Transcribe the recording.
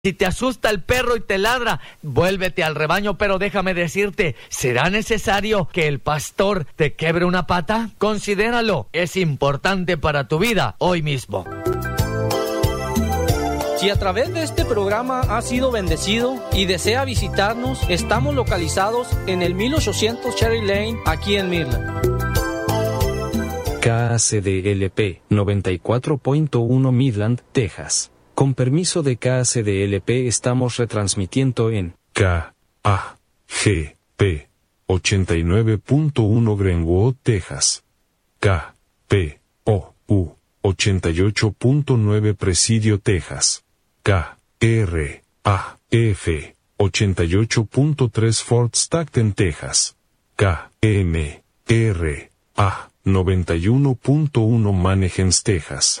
Si te asusta el perro y te ladra, vuélvete al rebaño, pero déjame decirte, ¿será necesario que el pastor te quiebre una pata? Considéralo, es importante para tu vida hoy mismo. Si a través de este programa ha sido bendecido y desea visitarnos, estamos localizados en el 1800 Cherry Lane, aquí en Midland. KACDLP 94.1 Midland, Texas. Con permiso de KACDLP estamos retransmitiendo en KAGP 89.1 Greenwood, Texas. KPOU 88.9 Presidio, Texas. KRAF 88.3 Fort Stockton, Texas. KMRA 91.1 Manheim, Texas.